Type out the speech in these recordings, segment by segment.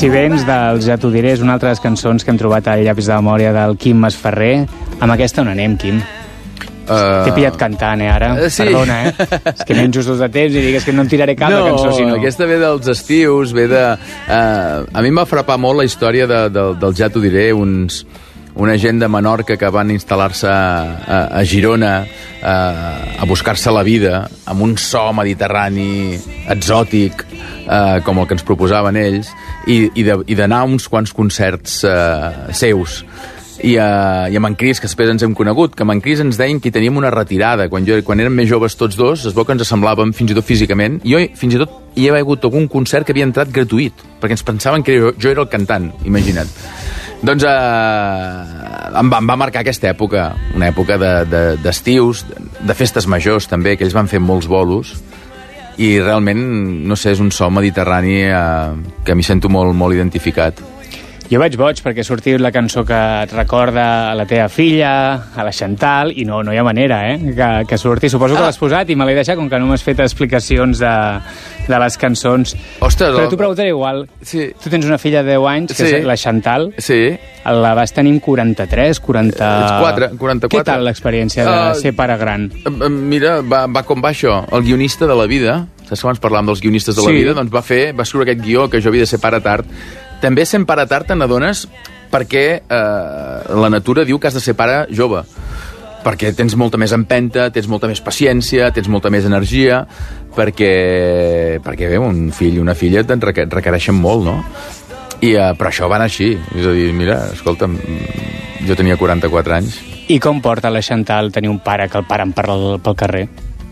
Si vens del Ja t'ho diré, és una altra de les cançons que hem trobat al llapis de memòria del Quim Masferrer. Amb aquesta on anem, Quim? T'he pillat cantant, ara? Sí. Perdona, És que anem justos de temps i digues que no em tiraré cap de cançó, sinó... No, aquesta ve dels estius, ve de... A mi em va frapar molt la història del Ja t'ho diré, una gent de Menorca que van instal·lar-se a Girona a buscar-se la vida amb un so mediterrani exòtic com el que ens proposaven ells i d'anar a uns quants concerts seus i amb en Cris, que després ens hem conegut, que amb en Cris ens deien que hi teníem una retirada. Quan érem més joves tots dos, es veu que ens semblàvem fins i tot físicament. Jo fins i tot hi he hagut algun concert que havia entrat gratuït, perquè ens pensaven que jo era el cantant, imagina't. Doncs em va marcar aquesta època, una època d'estius, de festes majors també, que ells van fer molts bolos, i realment, no sé, és un so mediterrani que m'hi sento molt, molt identificat. Jo vaig boig perquè ha sortit la cançó que et recorda a la teva filla, a la Chantal, i no hi ha manera, que surti. Suposo que l'has posat i me l'he deixat, com que no m'has fet explicacions de les cançons. Ostres, però t'ho preguntaré igual. Sí. Tu tens una filla de 10 anys, que és la Chantal. Sí. La vas tenir amb 43, 44... 44. Què tal l'experiència de ser pare gran? Mira, va com va això. El guionista de la vida, saps quan parlàvem dels guionistes de la vida? Doncs va escriure aquest guió que jo havia de ser pare tard. També sent pare tard te n'adones perquè la natura diu que has de ser pare jove, perquè tens molta més empenta, tens molta més paciència, tens molta més energia, perquè bé, un fill i una filla te'n requereixen molt, no? Però això va anar així. És a dir, mira, escolta'm, jo tenia 44 anys. I com porta la Chantal tenir un pare que el paren pel carrer?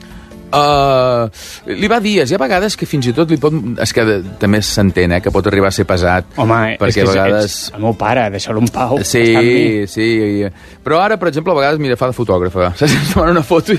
Li va dir, hi ha vegades que fins i tot li pot... És que també s'entén, que pot arribar a ser pesat. Home, perquè és que vegades... ets el meu pare, deixa-lo en pau. Sí. Però ara, per exemple, a vegades, mira, fa de fotògrafa. Saps? Es demana una foto i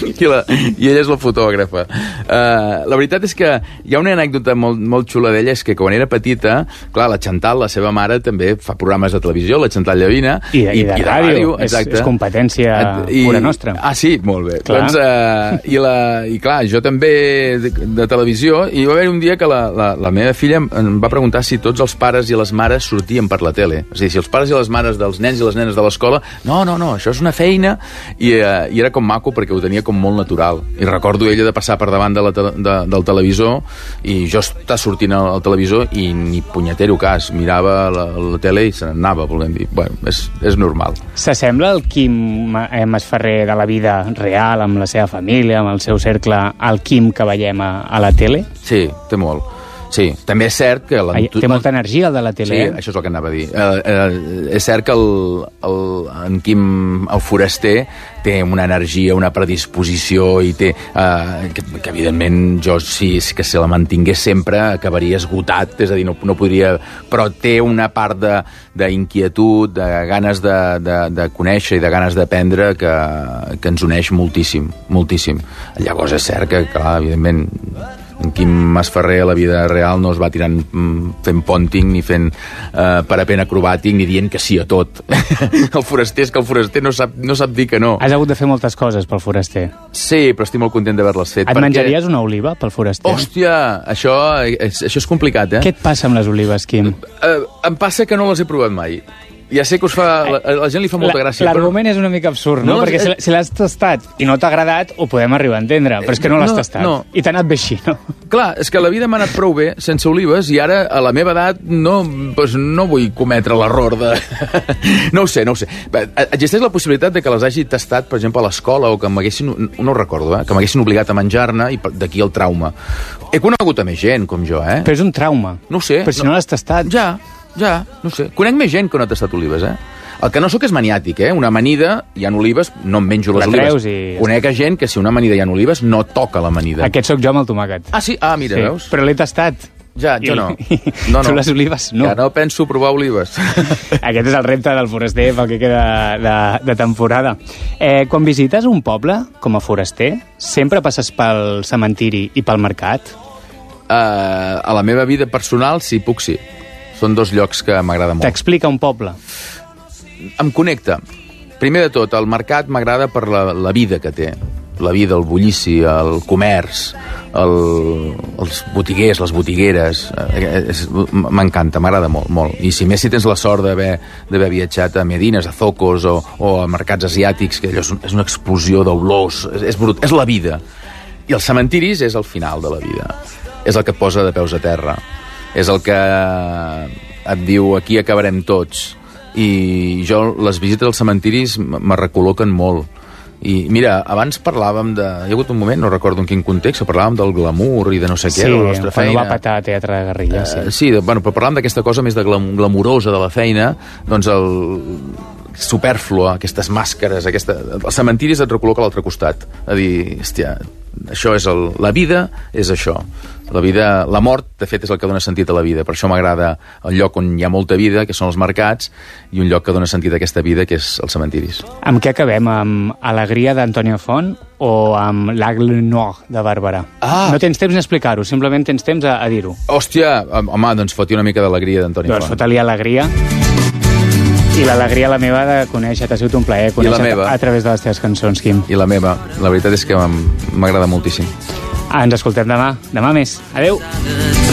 ella és la fotògrafa. La veritat és que hi ha una anècdota molt xula d'ella, és que quan era petita, clar, la Chantal, la seva mare, també fa programes de televisió, la Chantal Llavina, i de ràdio. Exacte. És competència pura nostra. Ah, sí? Molt bé. Clar. Doncs, i clar, jo també de televisió, i va haver un dia que la meva filla em va preguntar si tots els pares i les mares sortien per la tele. És a dir, si els pares i les mares dels nens i les nenes de l'escola, no, això és una feina, i era com maco perquè ho tenia com molt natural. I recordo ella de passar per davant del televisor i jo estar sortint al televisor i ni punyetero cas, mirava la tele i se n'anava, volem dir. Bueno, és normal. S'assembla el Quim Masferrer de la vida real, amb la seva família, amb el seu cercle, al Quim que veiem a la tele? Sí, té molt. Sí, també és cert que... Té molta energia, el de la tele. Sí, això és el que anava a dir. És cert que en Quim, el foraster, té una energia, una predisposició i té... que evidentment jo, si la mantingués sempre, acabaria esgotat, és a dir, no podria... Però té una part d'inquietud, de ganes de conèixer i de ganes d'aprendre que ens uneix moltíssim, moltíssim. Llavors és cert que, clar, evidentment... En Quim Masferrer a la vida real no es va tirant fent pònting ni fent parapent acrobàtic ni dient que sí a tot. El foraster és que el foraster no sap dir que no. Has hagut de fer moltes coses pel foraster. Sí, però estic molt content d'haver-les fet. Et menjaries una oliva pel foraster? Hòstia, això és complicat, Què et passa amb les olives, Quim? Em passa que no les he provat mai. Ja sé que la gent li fa molta gràcia. L'argument és una mica absurd, no? Perquè si l'has tastat i no t'ha agradat, ho podem arribar a entendre, però és que no l'has tastat. I t'ha anat bé així, no? Clar, és que la vida m'ha anat prou bé sense olives i ara, a la meva edat, no vull cometre l'error de... No ho sé. Existeix la possibilitat de que les hagi tastat, per exemple, a l'escola o que m'haguessin... No ho recordo, que m'haguessin obligat a menjar-ne i d'aquí el trauma. He conegut a més gent com jo, Però és un trauma. No ho sé. Però si no l'has tastat... Ja, no sé. Conec més gent que no ha tastat olives, El que no sóc és maniàtic, Una amanida, hi ha olives, no em menjo les olives. Conec gent que si una amanida hi ha olives, no toca l'amanida. Aquest sóc jo amb el tomàquet. Ah, sí? Mira, veus? Però l'he tastat. Ja, jo no. Tu les olives, no. Ja no penso provar olives. Aquest és el repte del foraster pel que queda de temporada. Quan visites un poble, com a foraster, sempre passes pel cementiri i pel mercat? A la meva vida personal, sí, puc sí. Són dos llocs que m'agrada molt. T'explica un poble? Em connecta. Primer de tot, el mercat m'agrada per la vida que té. la vida, el bullici, el comerç, els botiguers, les botigueres, m'encanta, m'agrada molt, molt. I si més si tens la sort d'haver viatjat a Medines, a Zocos o a mercats asiàtics, que allò és una explosió d'olors, és la vida. I els cementiris és el final de la vida. És el que et posa de peus a terra. És el que et diu, aquí acabarem tots. I jo, les visites als cementiris me recol·loquen molt. I mira, abans parlàvem de... Hi ha hagut un moment, no recordo en quin context, però parlàvem del glamour i de no sé què, de la nostra feina. Sí, quan va petar Teatre de Guerrilla, sí, però parlàvem d'aquesta cosa més de glamurosa de la feina, doncs el superflua, aquestes màscares, els cementiris et recol·loca a l'altre costat. A dir, hòstia, això és la vida és això. La mort, de fet, és el que dona sentit a la vida. Per això m'agrada el lloc on hi ha molta vida, que són els mercats, i un lloc que dona sentit a aquesta vida, que és els cementiris. Amb què acabem? Amb Alegria d'Antònia Font o amb L'Aigle Noir de Bàrbara? No tens temps d'explicar-ho, simplement tens temps a dir-ho. Hòstia, home, doncs foti una mica d'Alegria d'Antònia Font. Doncs fota-li Alegria. I l'alegria, la meva, de conèixer-te. Ha sigut un plaer conèixer-te a través de les teves cançons, Quim. I la meva. La veritat és que m'agrada moltíssim. Ens escoltem demà. Demà més. Adéu.